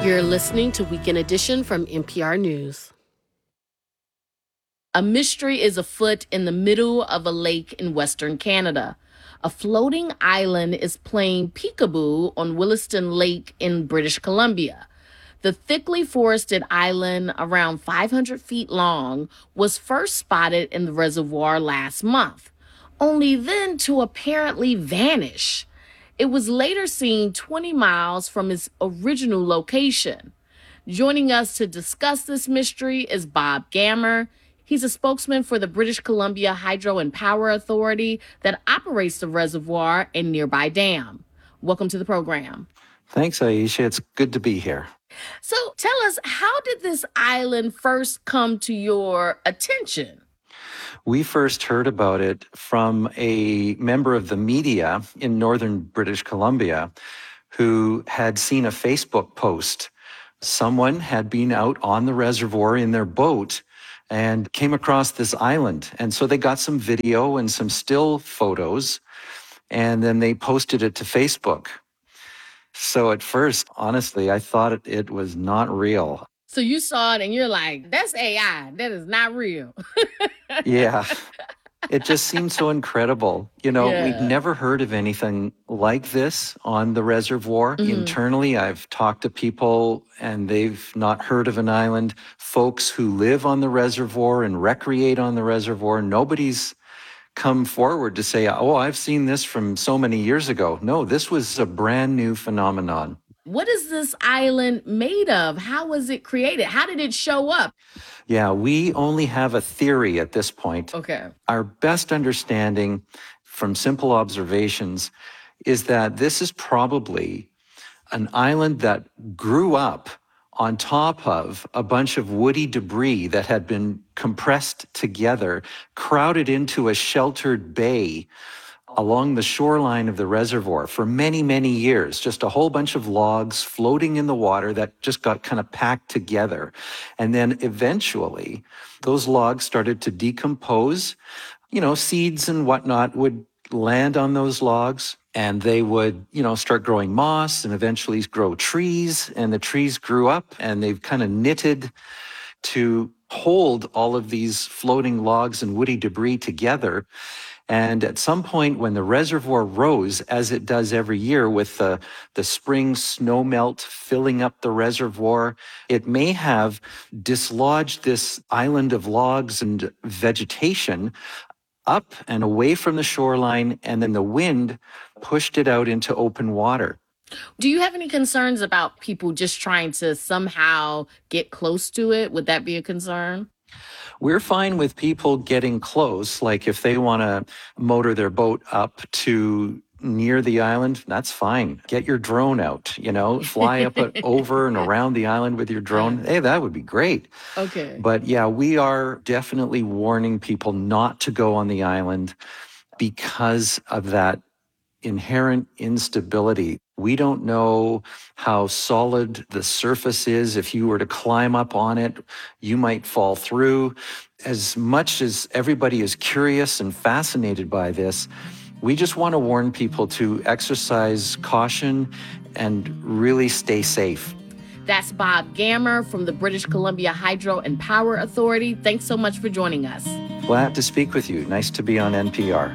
You're listening to Weekend Edition from NPR News. A mystery is afoot in the middle of a lake in Western Canada. A floating island is playing peekaboo on Williston Lake in British Columbia. The thickly forested island, around 500 feet long, was first spotted in the reservoir last month, only then to apparently vanish. It was later seen 20 miles from its original location. Joining us to discuss this mystery is Bob Gammer. He's a spokesman for the British Columbia Hydro and Power Authority that operates the reservoir and nearby dam. Welcome to the program. Thanks, Aisha. It's good to be here. So tell us, how did this island first come to your attention? We first heard about it from a member of the media in northern British Columbia who had seen a Facebook post. Someone had been out on the reservoir in their boat and came across this island. And so they got some video and some still photos, and then they posted it to Facebook. So at first, honestly, I thought it was not real. So you saw it and you're like, that's AI. That is not real. Yeah. It just seemed so incredible. We'd never heard of anything like this on the reservoir. Internally, I've talked to people and they've not heard of an island. Folks who live on the reservoir and recreate on the reservoir, nobody's come forward to say, oh, I've seen this from so many years ago. No, this was a brand new phenomenon. What is this island made of? How was it created? How did it show up? Yeah, we only have a theory at this point. Okay. Our best understanding from simple observations is that this is probably an island that grew up on top of a bunch of woody debris that had been compressed together, crowded into a sheltered bay along the shoreline of the reservoir for many, many years. Just a whole bunch of logs floating in the water that just got kind of packed together. And then eventually, those logs started to decompose. Seeds and whatnot would land on those logs, and they would, start growing moss and eventually grow trees. And the trees grew up and they've kind of knitted to hold all of these floating logs and woody debris together. And at some point when the reservoir rose, as it does every year with the spring snow melt filling up the reservoir, it may have dislodged this island of logs and vegetation up and away from the shoreline, and then the wind pushed it out into open water. Do you have any concerns about people just trying to somehow get close to it? Would that be a concern? We're fine with people getting close, like if they want to motor their boat up to near the island, that's fine. Get your drone out, fly up over and around the island with your drone. Hey, that would be great. Okay. But yeah, we are definitely warning people not to go on the island because of that inherent instability. We don't know how solid the surface is. If you were to climb up on it, you might fall through. As much as everybody is curious and fascinated by this, we just want to warn people to exercise caution and really stay safe. That's Bob Gammer from the British Columbia Hydro and Power Authority. Thanks so much for joining us. Glad to speak with you. Nice to be on NPR.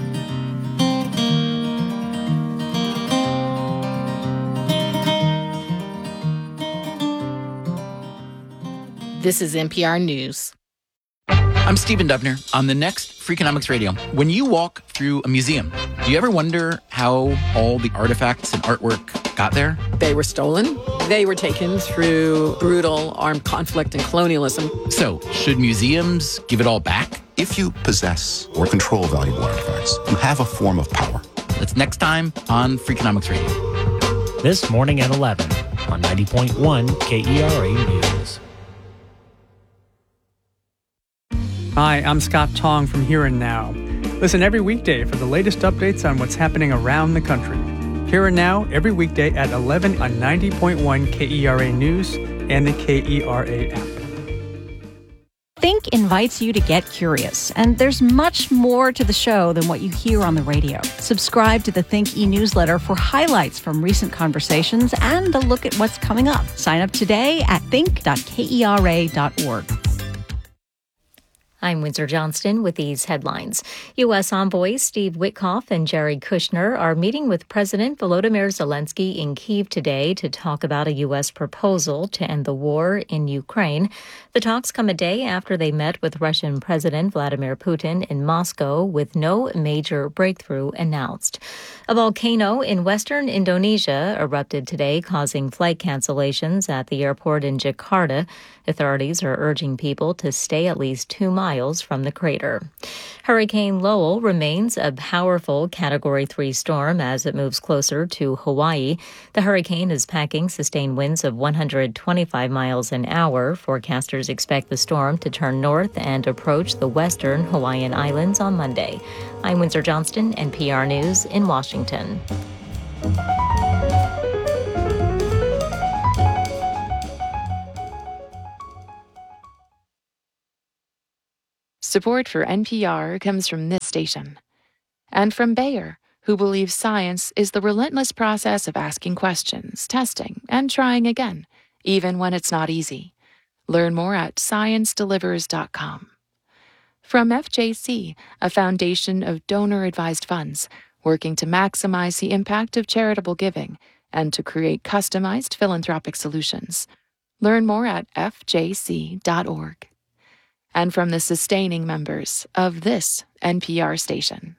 This is NPR News. I'm Stephen Dubner on the next Freakonomics Radio. When you walk through a museum, do you ever wonder how all the artifacts and artwork got there? They were stolen. They were taken through brutal armed conflict and colonialism. So, should museums give it all back? If you possess or control valuable artifacts, you have a form of power. That's next time on Freakonomics Radio. This morning at 11 on 90.1 KERA News. Hi, I'm Scott Tong from Here and Now. Listen every weekday for the latest updates on what's happening around the country. Here and Now, every weekday at 11 on 90.1 KERA News and the KERA app. Think invites you to get curious, and there's much more to the show than what you hear on the radio. Subscribe to the Think e-newsletter for highlights from recent conversations and a look at what's coming up. Sign up today at think.kera.org. I'm Windsor Johnston with these headlines. U.S. envoys Steve Witkoff and Jared Kushner are meeting with President Volodymyr Zelensky in Kyiv today to talk about a U.S. proposal to end the war in Ukraine. The talks come a day after they met with Russian President Vladimir Putin in Moscow with no major breakthrough announced. A volcano in western Indonesia erupted today, causing flight cancellations at the airport in Jakarta. Authorities are urging people to stay at least 2 miles from the crater. Hurricane Lowell remains a powerful Category 3 storm as it moves closer to Hawaii. The hurricane is packing sustained winds of 125 miles an hour. Forecasters expect the storm to turn north and approach the western Hawaiian Islands on Monday. I'm Windsor Johnston, NPR News in Washington. Support for NPR comes from this station. And from Bayer, who believes science is the relentless process of asking questions, testing, and trying again, even when it's not easy. Learn more at sciencedelivers.com. From FJC, a foundation of donor-advised funds working to maximize the impact of charitable giving and to create customized philanthropic solutions. Learn more at fjc.org. And from the sustaining members of this NPR station.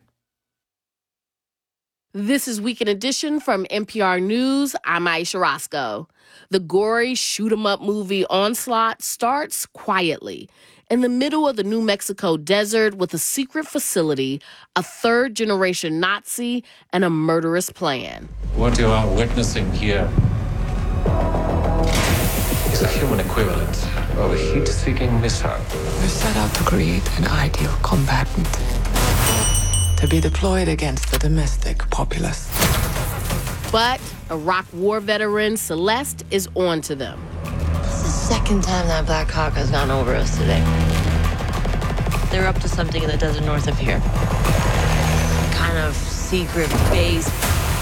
This is Weekend Edition from NPR News. I'm Aisha Roscoe. The gory shoot-'em-up movie Onslaught starts quietly in the middle of the New Mexico desert with a secret facility, a third-generation Nazi, and a murderous plan. What you are witnessing here is a human equivalent of a heat-seeking missile. We set out to create an ideal combatant to be deployed against the domestic populace. But Iraq War veteran Celeste is on to them. This is the second time that Black Hawk has gone over us today. They're up to something in the desert north of here. Kind of secret base.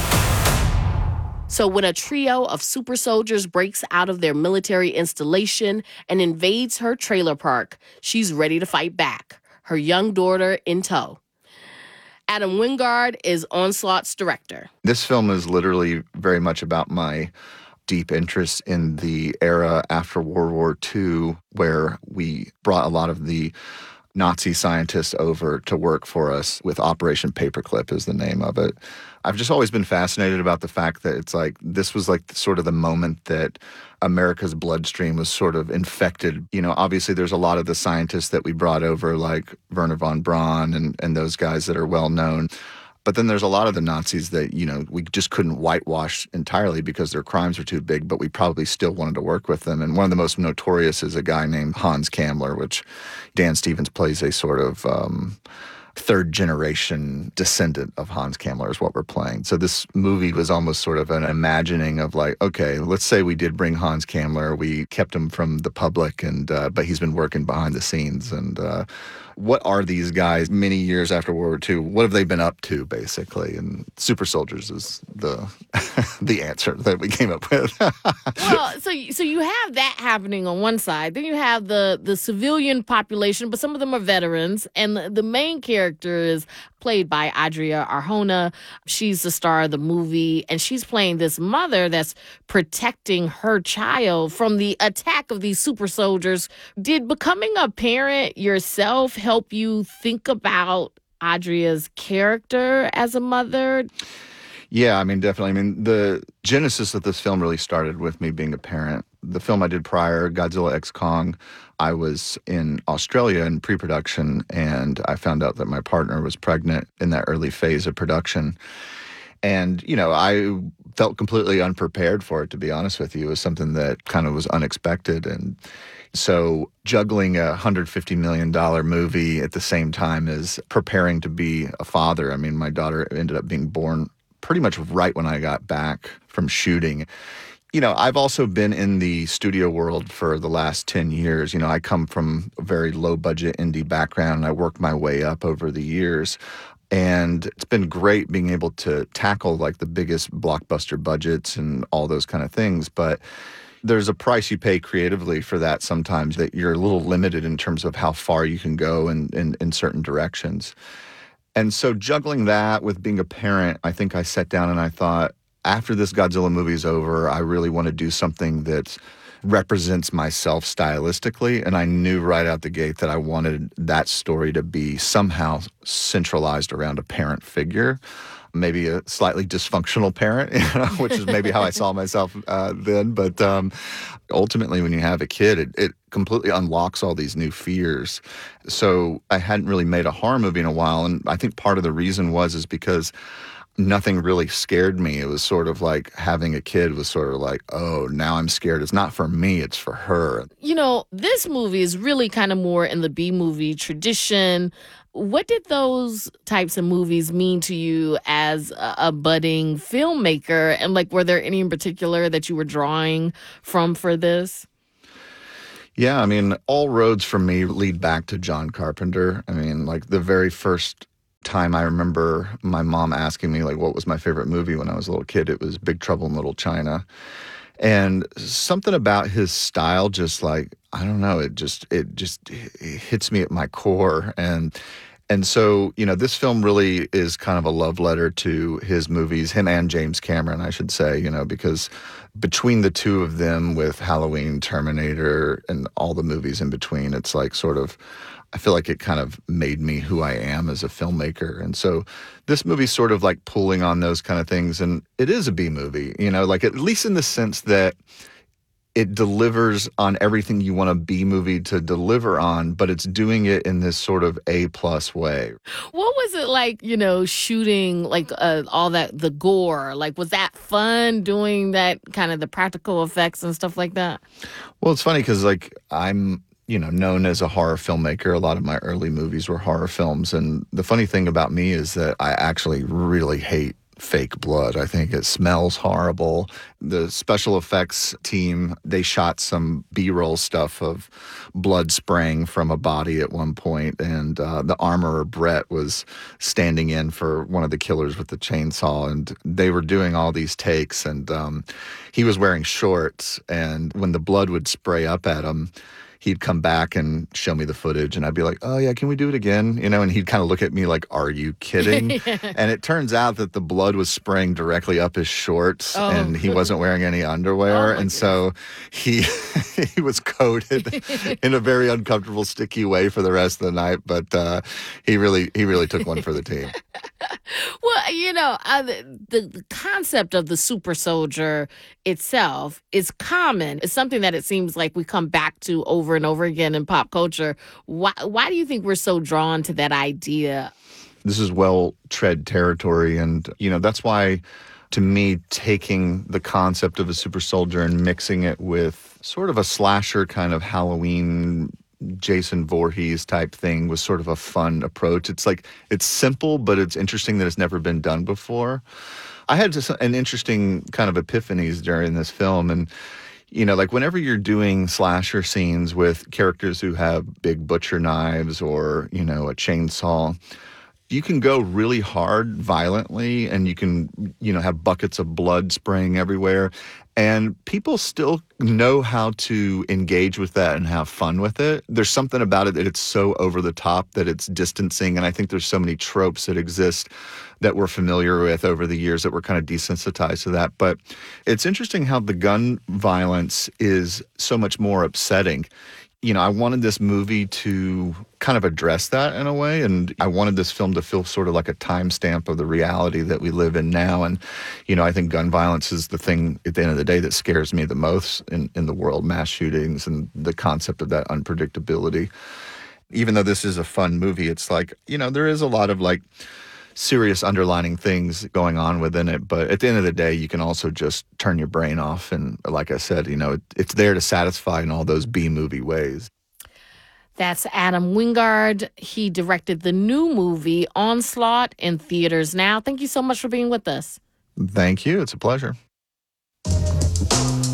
So when a trio of super soldiers breaks out of their military installation and invades her trailer park, she's ready to fight back, her young daughter in tow. Adam Wingard is Onslaught's director. This film is literally very much about my deep interest in the era after World War II, where we brought a lot of the Nazi scientists over to work for us with Operation Paperclip is the name of it. I've just always been fascinated about the fact that it's like this was like sort of the moment that America's bloodstream was sort of infected. You know, obviously there's a lot of the scientists that we brought over like Wernher von Braun and those guys that are well known. But then there's a lot of the Nazis that, you know, we just couldn't whitewash entirely because their crimes were too big, but we probably still wanted to work with them. And one of the most notorious is a guy named Hans Kammler, which Dan Stevens plays a sort of third-generation descendant of Hans Kammler is what we're playing. So this movie was almost sort of an imagining of like, okay, let's say we did bring Hans Kammler, we kept him from the public, and but he's been working behind the scenes. And what are these guys many years after World War II? What have they been up to, basically? And super soldiers is the the answer that we came up with. Well, so you have that happening on one side. Then you have the civilian population, but some of them are veterans. And the main character is played by Adria Arjona. She's the star of the movie, and she's playing this mother that's protecting her child from the attack of these super soldiers. Did becoming a parent yourself help you think about Adria's character as a mother? Yeah, I mean, definitely. I mean, the genesis of this film really started with me being a parent. The film I did prior, Godzilla x Kong, I was in Australia in pre-production, and I found out that my partner was pregnant in that early phase of production. And, you know, I felt completely unprepared for it, to be honest with you. It was something that kind of was unexpected. And so juggling a $150 million movie at the same time as preparing to be a father. I mean, my daughter ended up being born pretty much right when I got back from shooting. I've also been in the studio world for the last 10 years. I come from a very low-budget indie background, and I worked my way up over the years. And it's been great being able to tackle like the biggest blockbuster budgets and all those kind of things. But there's a price you pay creatively for that sometimes, that you're a little limited in terms of how far you can go in certain directions. And so juggling that with being a parent, I think I sat down and I thought, after this Godzilla movie is over, I really want to do something that represents myself stylistically. And I knew right out the gate that I wanted that story to be somehow centralized around a parent figure, maybe a slightly dysfunctional parent, which is maybe how I saw myself then. But ultimately, when you have a kid, it completely unlocks all these new fears. So I hadn't really made a horror movie in a while. And I think part of the reason is because nothing really scared me. It was sort of like having a kid was sort of like, oh, now I'm scared. It's not for me, it's for her. This movie is really kind of more in the B-movie tradition. What did those types of movies mean to you as a budding filmmaker? And were there any in particular that you were drawing from for this? Yeah, all roads for me lead back to John Carpenter. The very first time I remember my mom asking me what was my favorite movie when I was a little kid, it was Big Trouble in Little China. And something about his style just I don't know, it hits me at my core. And so, this film really is kind of a love letter to his movies, him and James Cameron, I should say, because between the two of them with Halloween, Terminator, and all the movies in between, it's I feel like it kind of made me who I am as a filmmaker. And so this movie's sort of pulling on those kind of things. And it is a B movie, at least in the sense that it delivers on everything you want a B movie to deliver on, but it's doing it in this sort of A+ way. What was it like, shooting all that, the gore? Was that fun doing that kind of the practical effects and stuff like that? Well, it's funny because I'm known as a horror filmmaker. A lot of my early movies were horror films. And the funny thing about me is that I actually really hate fake blood. I think it smells horrible. The special effects team, they shot some B-roll stuff of blood spraying from a body at one point, and the armorer Brett was standing in for one of the killers with the chainsaw, and they were doing all these takes, and he was wearing shorts, and when the blood would spray up at him, he'd come back and show me the footage, and I'd be like, oh, yeah, can we do it again? And he'd kind of look at me like, are you kidding? And it turns out that the blood was spraying directly up his shorts, and he wasn't wearing any underwear. And so he was coated in a very uncomfortable, sticky way for the rest of the night. But he really took one for the team. Well, the concept of the super soldier itself is common. It's something that it seems like we come back to over and over again in pop culture. Why do you think we're so drawn to that idea? This is well-tread territory, and, that's why, to me, taking the concept of a super soldier and mixing it with sort of a slasher kind of Halloween Jason Voorhees type thing was sort of a fun approach. It's simple, but it's interesting that it's never been done before. I had just an interesting kind of epiphanies during this film, and whenever you're doing slasher scenes with characters who have big butcher knives or a chainsaw, you can go really hard violently, and you can have buckets of blood spraying everywhere, and people still know how to engage with that and have fun with it. There's something about it that it's so over the top that it's distancing, and I think there's so many tropes that exist that we're familiar with over the years that we're kind of desensitized to that. But it's interesting how the gun violence is so much more upsetting. I wanted this movie to kind of address that in a way, and I wanted this film to feel sort of like a timestamp of the reality that we live in now. And, I think gun violence is the thing at the end of the day that scares me the most in the world, mass shootings and the concept of that unpredictability. Even though this is a fun movie, it's there is a lot of serious underlining things going on within it. But at the end of the day, you can also just turn your brain off. And like I said, it's there to satisfy in all those B-movie ways. That's Adam Wingard. He directed the new movie Onslaught in theaters now. Thank you so much for being with us. Thank you. It's a pleasure.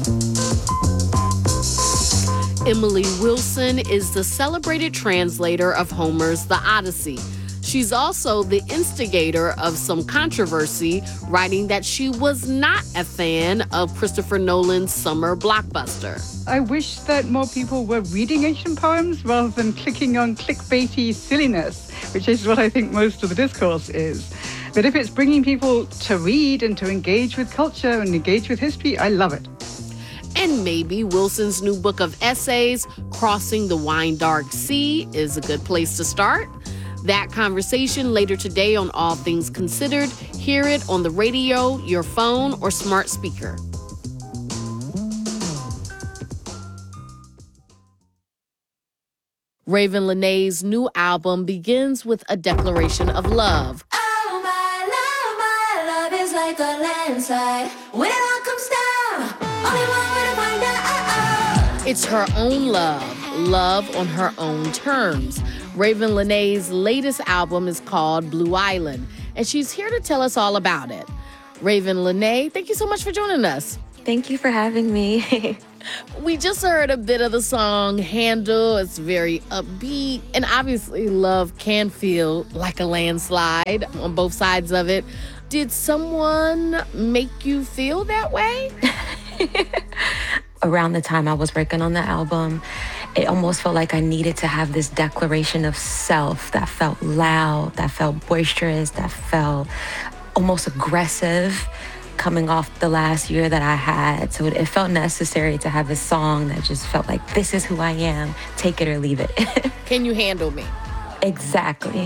Emily Wilson is the celebrated translator of Homer's The Odyssey. She's also the instigator of some controversy, writing that she was not a fan of Christopher Nolan's summer blockbuster. I wish that more people were reading ancient poems rather than clicking on clickbaity silliness, which is what I think most of the discourse is. But if it's bringing people to read and to engage with culture and engage with history, I love it. And maybe Wilson's new book of essays, Crossing the Wine Dark Sea, is a good place to start. That conversation later today on All Things Considered. Hear it on the radio, your phone, or smart speaker. Raven Lenné's new album begins with a declaration of love. Oh, my love is like a landslide. When it all comes down, only one way to find out. It's her own love on her own terms. Raven Lenné's latest album is called Blue Island, and she's here to tell us all about it. Raven Lenné, thank you so much for joining us. Thank you for having me. We just heard a bit of the song Handle. It's very upbeat, and obviously love can feel like a landslide on both sides of it. Did someone make you feel that way? Around the time I was working on the album, it almost felt like I needed to have this declaration of self that felt loud, that felt boisterous, that felt almost aggressive coming off the last year that I had. So it felt necessary to have a song that just felt like, this is who I am, take it or leave it. Can you handle me? Exactly.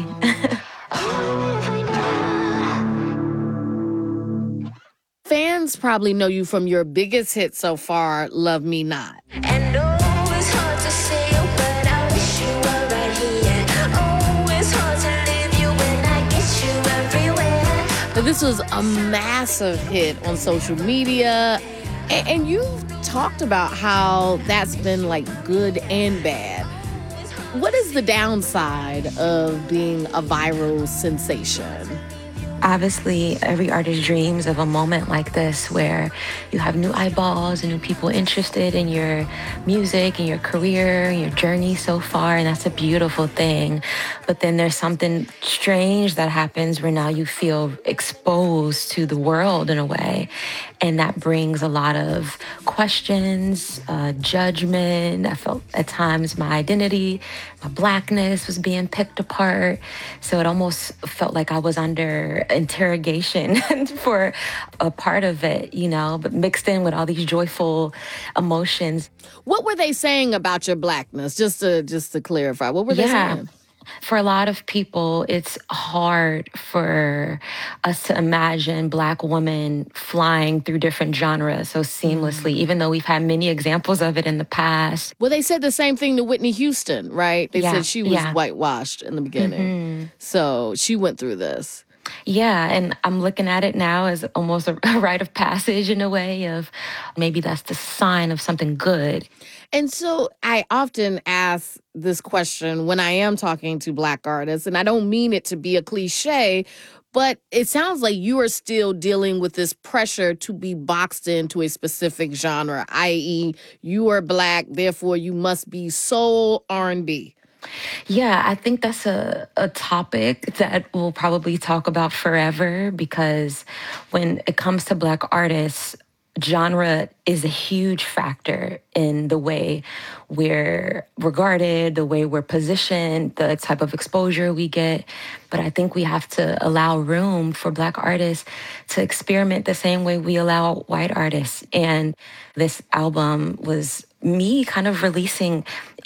Fans probably know you from your biggest hit so far, Love Me Not. And oh, it's hard to say, but I wish you were right here. Oh, it's hard to leave you when I get you everywhere. Now, this was a massive hit on social media, and you've talked about how that's been like good and bad. What is the downside of being a viral sensation? Obviously, every artist dreams of a moment like this where you have new eyeballs and new people interested in your music and your career and your journey so far, and that's a beautiful thing. But then there's something strange that happens where now you feel exposed to the world in a way, and that brings a lot of questions, judgment. I felt at times my identity, my Blackness was being picked apart, so it almost felt like I was under interrogation for a part of it, you know, but mixed in with all these joyful emotions. What were they saying about your Blackness? Just to clarify, what were they saying? For a lot of people, it's hard for us to imagine Black women flying through different genres so seamlessly, even though we've had many examples of it in the past. Well, they said the same thing to Whitney Houston, right? They said she was whitewashed in the beginning. Mm-hmm. So she went through this. Yeah, and I'm looking at it now as almost a rite of passage in a way of maybe that's the sign of something good. And so I often ask this question when I am talking to Black artists, and I don't mean it to be a cliche, but it sounds like you are still dealing with this pressure to be boxed into a specific genre, i.e. you are Black, therefore you must be soul R&B. Yeah, I think that's a topic that we'll probably talk about forever, because when it comes to Black artists, genre is a huge factor in the way we're regarded, the way we're positioned, the type of exposure we get. But I think we have to allow room for Black artists to experiment the same way we allow white artists. And this album was me kind of releasing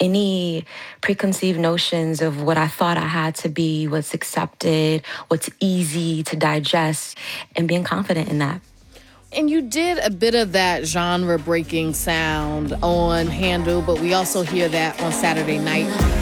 any preconceived notions of what I thought I had to be, what's accepted, what's easy to digest, and being confident in that. And you did a bit of that genre-breaking sound on Handle, but we also hear that on Saturday Night